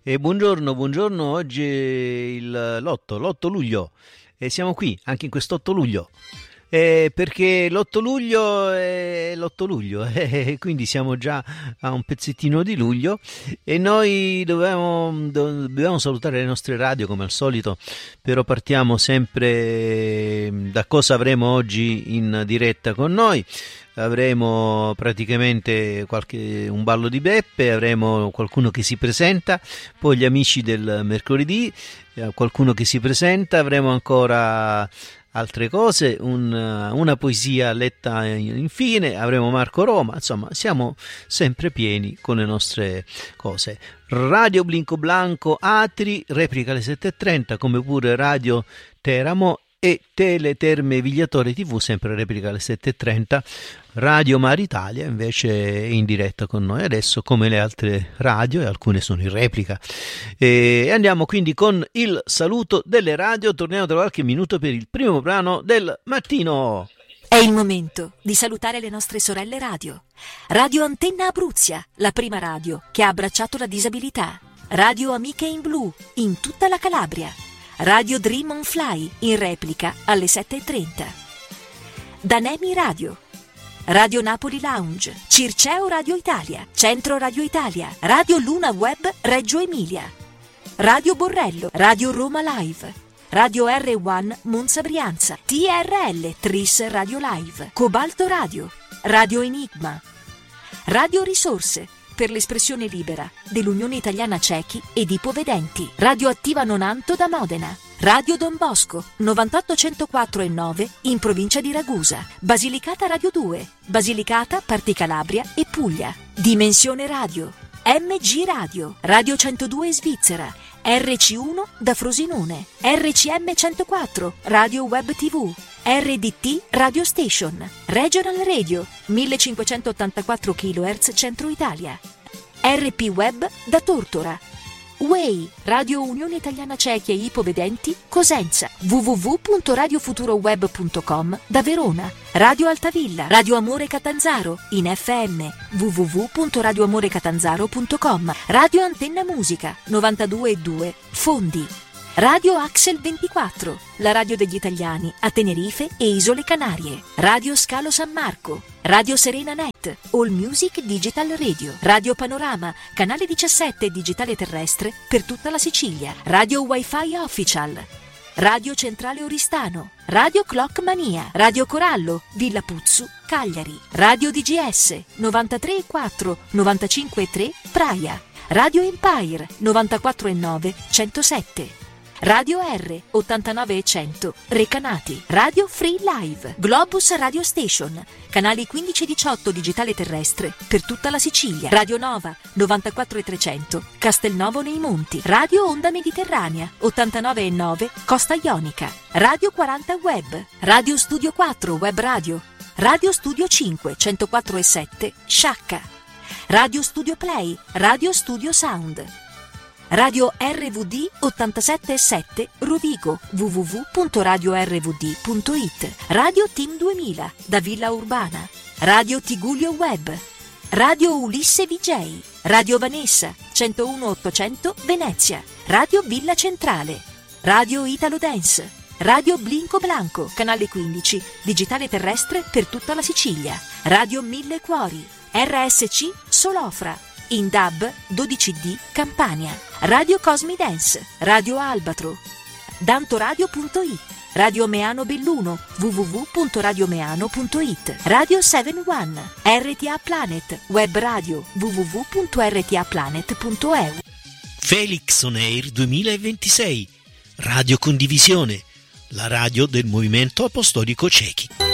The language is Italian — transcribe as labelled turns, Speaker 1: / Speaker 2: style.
Speaker 1: E buongiorno, oggi è l'8 luglio e siamo qui anche in quest'8 luglio. Perché l'8 luglio è l'8 luglio, quindi siamo già a un pezzettino di luglio e noi dobbiamo salutare le nostre radio come al solito, però partiamo sempre da cosa avremo oggi in diretta con noi. Avremo praticamente un ballo di Beppe, avremo qualcuno che si presenta, poi gli amici del mercoledì, qualcuno che si presenta, avremo ancora altre cose, una poesia letta infine, avremo Marco Roma, insomma siamo sempre pieni con le nostre cose. Radio Blinco Blanco Atri replica alle 7.30, come pure Radio Teramo e Teleterme Vigliatore TV sempre replica alle 7.30. Radio Mar Italia invece è in diretta con noi adesso, come le altre radio, e alcune sono in replica. E andiamo quindi con il saluto delle radio. Torniamo tra qualche minuto per il primo brano del mattino.
Speaker 2: È il momento di salutare le nostre sorelle radio. Radio Antenna Abruzia, la prima radio che ha abbracciato la disabilità. Radio Amiche in Blu, in tutta la Calabria. Radio Dream on Fly, in replica alle 7.30. Danemi Radio. Radio Napoli Lounge, Circeo Radio Italia, Centro Radio Italia, Radio Luna Web Reggio Emilia, Radio Borrello, Radio Roma Live, Radio R1 Monza Brianza, TRL Tris Radio Live, Cobalto Radio, Radio Enigma, Radio Risorse per l'espressione libera dell'Unione Italiana Cechi ed Ipovedenti, Radio Attiva Nonanto da Modena, Radio Don Bosco 98.104.9 in provincia di Ragusa, Basilicata Radio 2, Basilicata, Parti Calabria e Puglia, Dimensione Radio, MG Radio, Radio 102 Svizzera, RC1 da Frosinone, RCM 104, Radio Web TV, RDT Radio Station, Regional Radio 1584 kHz Centro Italia, RP Web da Tortora, Way, Radio Unione Italiana Cechi e Ipovedenti, Cosenza, www.radiofuturoweb.com da Verona, Radio Altavilla, Radio Amore Catanzaro, in FM, www.radioamorecatanzaro.com, Radio Antenna Musica, 92.2, Fondi, Radio Axel 24, la radio degli italiani a Tenerife e Isole Canarie, Radio Scalo San Marco, Radio Serena Net, All Music Digital Radio, Radio Panorama, canale 17 digitale terrestre per tutta la Sicilia, Radio Wi-Fi Official, Radio Centrale Oristano, Radio Clock Mania, Radio Corallo, Villa Puzzu, Cagliari, Radio DGS, 93.4, 95.3, Praia, Radio Empire, 94.9, 107, Radio R 89 e 100 Recanati, Radio Free Live, Globus Radio Station, canali 15 e 18 digitale terrestre per tutta la Sicilia, Radio Nova 94 e 300 Castelnovo nei Monti, Radio Onda Mediterranea 89 e 9 Costa Ionica, Radio 40 Web, Radio Studio 4 Web Radio, Radio Studio 5 104 e 7 Sciacca, Radio Studio Play, Radio Studio Sound, Radio RVD 87.7 Rovigo, www.radiorvd.it, Radio Team 2000 da Villa Urbana, Radio Tigullio Web, Radio Ulisse VJ, Radio Vanessa 101.800 Venezia, Radio Villa Centrale, Radio Italo Dance, Radio Blinco Blanco, canale 15, digitale terrestre per tutta la Sicilia, Radio Mille Cuori, RSC Solofra, in DAB 12D Campania, Radio Cosmi Dance, Radio Albatro, dantoradio.it, Radio Meano Belluno, www.radiomeano.it, Radio 71, RTA Planet, web radio, www.rtaplanet.eu.
Speaker 1: Felix On Air 2026, Radio Condivisione, la radio del Movimento Apostolico Cechi.